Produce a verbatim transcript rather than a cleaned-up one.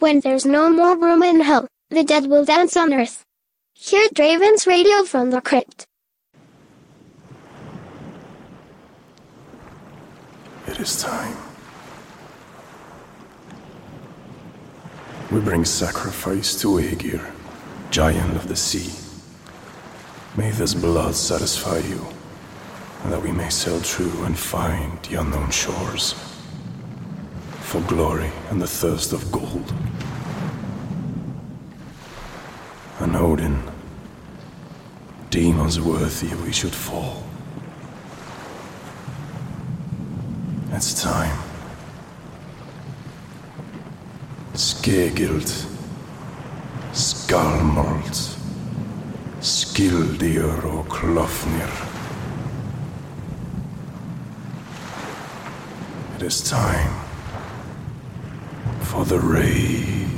When there's no more room in hell, the dead will dance on earth. Hear Draven's radio from the crypt. It is time. We bring sacrifice to Aegir, giant of the sea. May this blood satisfy you, and that we may sail true and find the unknown shores. For glory and the thirst of gold. And Odin, deem us worthy we should fall. It's time. Skegild, Skalmold, Skildir og Klofnir. It is time for the raid.